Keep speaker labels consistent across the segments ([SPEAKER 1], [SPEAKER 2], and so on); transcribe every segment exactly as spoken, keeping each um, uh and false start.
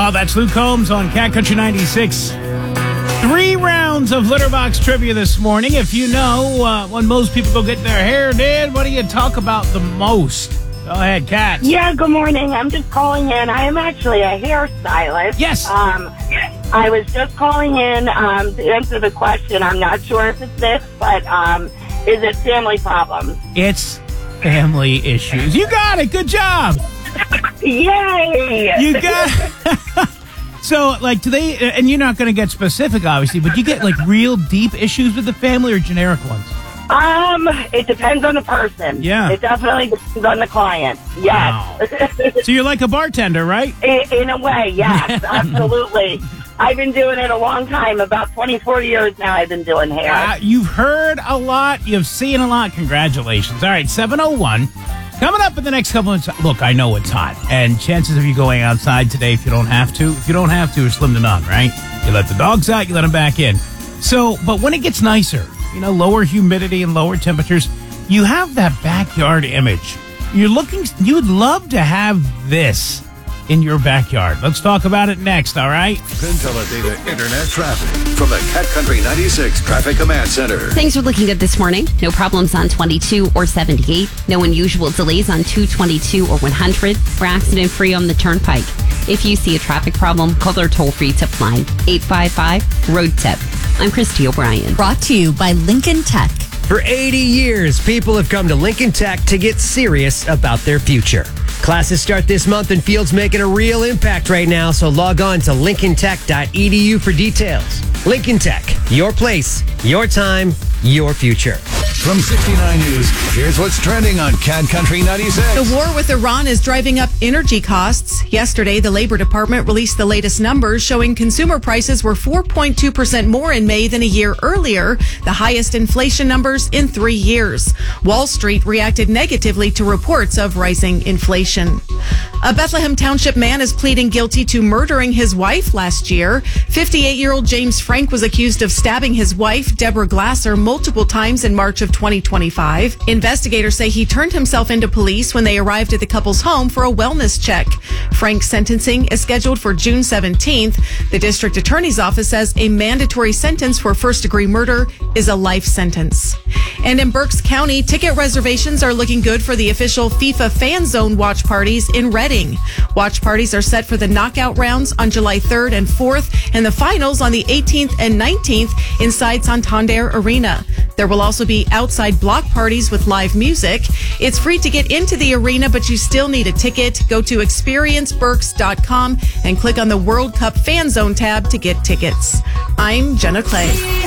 [SPEAKER 1] Oh, that's Luke Combs on Cat Country ninety-six. Three rounds of Litterbox trivia this morning. If you know, uh, when most people go get their hair did, what do you talk about the most? Go ahead, Kat.
[SPEAKER 2] Yeah, good morning. I'm just calling in. I am actually a hairstylist.
[SPEAKER 1] Yes.
[SPEAKER 2] Um, I was just calling in um, to answer the question. I'm not sure if it's this, but um, is it family problems?
[SPEAKER 1] It's family issues. You got it. Good job.
[SPEAKER 2] Yay!
[SPEAKER 1] You got it. So, like, do they, and you're not going to get specific, obviously, but you get, like, real deep issues with the family or generic ones?
[SPEAKER 2] Um, it depends on the person.
[SPEAKER 1] Yeah.
[SPEAKER 2] It definitely depends on the client. Yes.
[SPEAKER 1] Wow. So you're like a bartender, right?
[SPEAKER 2] In, in a way, yes, absolutely. I've been doing it a long time. About twenty-four years now I've been doing hair.
[SPEAKER 1] Uh, you've heard a lot. You've seen a lot. Congratulations. All right, seven oh one. Coming up in the next couple of minutes. Look, I know it's hot. And chances of you going outside today if you don't have to, if you don't have to, are slim to none, right? You let the dogs out, you let them back in. So, but when it gets nicer, you know, lower humidity and lower temperatures, you have that backyard image. You're looking, you'd love to have this in your backyard. Let's talk about it next, all right?
[SPEAKER 3] Consolidated Internet traffic from the Cat Country ninety-six Traffic Command Center.
[SPEAKER 4] Things are looking good this morning. No problems on twenty-two or seventy-eight. No unusual delays on two twenty-two or one hundred. We're accident-free on the Turnpike. If you see a traffic problem, call our toll-free tip line, eight five five, road tip. I'm Christy O'Brien.
[SPEAKER 5] Brought to you by Lincoln Tech.
[SPEAKER 6] For eighty years, people have come to Lincoln Tech to get serious about their future. Classes start this month and Field's making a real impact right now, so log on to lincoln tech dot e d u for details. Lincoln Tech, your place, your time, your future.
[SPEAKER 3] From sixty-nine News, here's what's trending on Cat Country ninety-six.
[SPEAKER 5] The war with Iran is driving up energy costs. Yesterday, the Labor Department released the latest numbers showing consumer prices were four point two percent more in May than a year earlier, the highest inflation numbers in three years. Wall Street reacted negatively to reports of rising inflation. A Bethlehem Township man is pleading guilty to murdering his wife last year. fifty-eight-year-old James Frank was accused of stabbing his wife, Deborah Glasser, multiple times in March of twenty twenty-five. Investigators say he turned himself into police when they arrived at the couple's home for a wellness check. Frank's sentencing is scheduled for June seventeenth. The district attorney's office says a mandatory sentence for first-degree murder is a life sentence. And in Berks County, ticket reservations are looking good for the official FIFA Fan Zone watch parties in Reading. Watch parties are set for the knockout rounds on July third and fourth and the finals on the eighteenth and nineteenth inside Santander Arena. There will also be outside block parties with live music. It's free to get into the arena, but you still need a ticket. Go to experience berks dot com and click on the World Cup Fan Zone tab to get tickets. I'm Jenna Clay.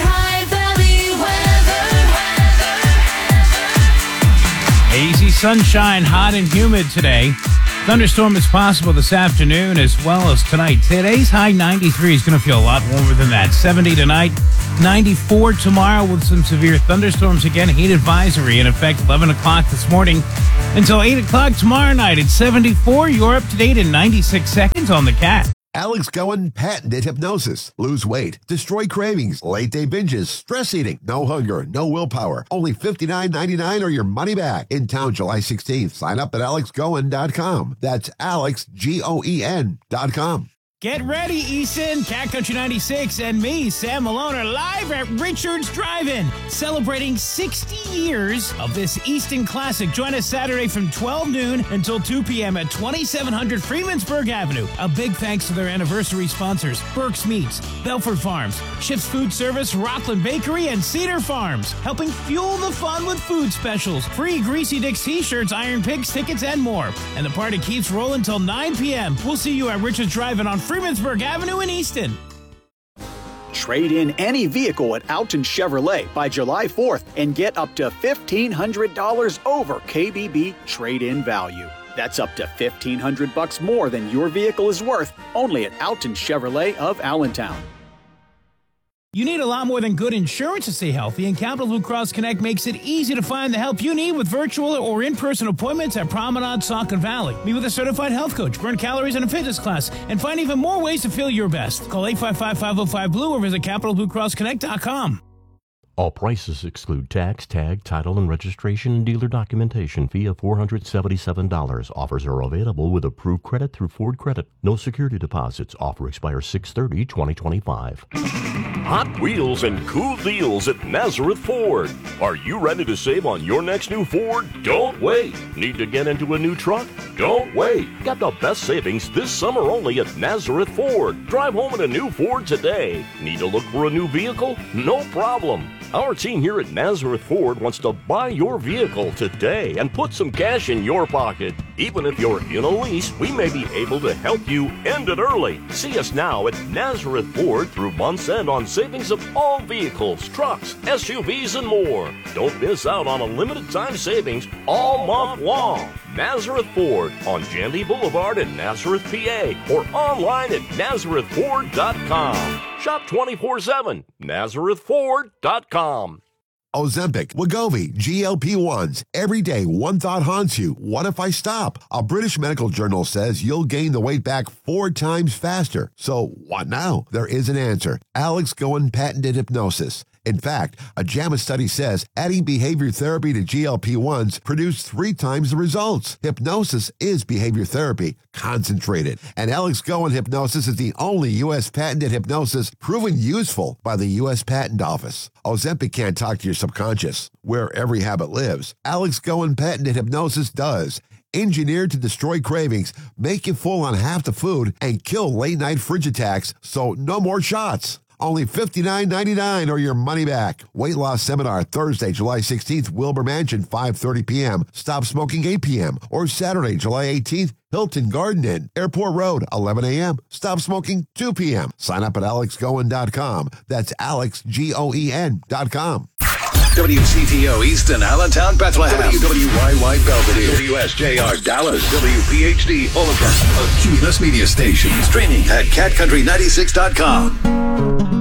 [SPEAKER 1] Hazy sunshine, hot and humid today. Thunderstorm is possible this afternoon as well as tonight. Today's high ninety-three is going to feel a lot warmer than that. seventy tonight, ninety-four tomorrow with some severe thunderstorms again. Heat advisory in effect eleven o'clock this morning until eight o'clock tomorrow night. It's seventy-four. You're up to date in ninety-six seconds on the Cat.
[SPEAKER 7] Alex Cohen patented hypnosis. Lose weight, destroy cravings, late day binges, stress eating, no hunger, no willpower. Only fifty-nine ninety-nine or your money back. In town July sixteenth. Sign up at alex goen dot com. That's Alex, G O E N dot com.
[SPEAKER 1] Get ready, Easton. Cat Country ninety-six and me, Sam Malone, are live at Richards Drive-In, celebrating sixty years of this Easton classic. Join us Saturday from twelve noon until two p.m. at twenty-seven hundred Freemansburg Avenue. A big thanks to their anniversary sponsors, Burke's Meats, Belford Farms, Schiff's Food Service, Rockland Bakery, and Cedar Farms, helping fuel the fun with food specials, free Greasy Dick's t-shirts, Iron Pigs tickets, and more. And the party keeps rolling till nine p.m. We'll see you at Richards Drive-In on Freemansburg Avenue in Easton.
[SPEAKER 8] Trade in any vehicle at Alton Chevrolet by July fourth and get up to fifteen hundred dollars over K B B trade-in value. That's up to fifteen hundred bucks more than your vehicle is worth, only at Alton Chevrolet of Allentown.
[SPEAKER 1] You need a lot more than good insurance to stay healthy, and Capital Blue Cross Connect makes it easy to find the help you need with virtual or in-person appointments at Promenade, Saucon Valley. Meet with a certified health coach, burn calories in a fitness class, and find even more ways to feel your best. Call eight five five, five oh five, B L U E or visit capital blue cross connect dot com.
[SPEAKER 9] All prices exclude tax, tag, title, and registration and dealer documentation fee of four hundred seventy-seven dollars. Offers are available with approved credit through Ford Credit. No security deposits. Offer expires six thirty twenty twenty-five.
[SPEAKER 10] Hot wheels and cool deals at Nazareth Ford. Are you ready to save on your next new Ford? Don't wait. Need to get into a new truck? Don't wait. Get the best savings this summer only at Nazareth Ford. Drive home in a new Ford today. Need to look for a new vehicle? No problem. Our team here at Nazareth Ford wants to buy your vehicle today and put some cash in your pocket. Even if you're in a lease, we may be able to help you end it early. See us now at Nazareth Ford through month's end on savings of all vehicles, trucks, S U Vs, and more. Don't miss out on a limited time savings all month long. Nazareth Ford on Jandy Boulevard in Nazareth, P A, or online at nazareth ford dot com. Shop twenty-four seven, nazareth ford dot com.
[SPEAKER 7] Ozempic, Wegovy, G L P ones. Every day, one thought haunts you. What if I stop? A British medical journal says you'll gain the weight back four times faster. So what now? There is an answer. Alex Goen patented hypnosis. In fact, a JAMA study says adding behavior therapy to G L P ones produced three times the results. Hypnosis is behavior therapy, concentrated. And Alex Goen hypnosis is the only U S patented hypnosis proven useful by the U S Patent Office. Ozempic can't talk to your subconscious, where every habit lives. Alex Goen patented hypnosis does. Engineered to destroy cravings, make you full on half the food, and kill late-night fridge attacks, so no more shots. Only fifty-nine ninety-nine or your money back. Weight loss seminar Thursday, July sixteenth, Wilbur Mansion, five thirty p.m. Stop smoking, eight p.m. Or Saturday, July eighteenth, Hilton Garden Inn, Airport Road, eleven a.m. Stop smoking, two p.m. Sign up at alex goen dot com. That's Alex, G O E N dot com.
[SPEAKER 3] W C T O Easton, Allentown, Bethlehem. W W Y Y Belvedere. W S J R Dallas. W P H D Overcast. A Cumulus Media Station. Streaming at cat country ninety-six dot com.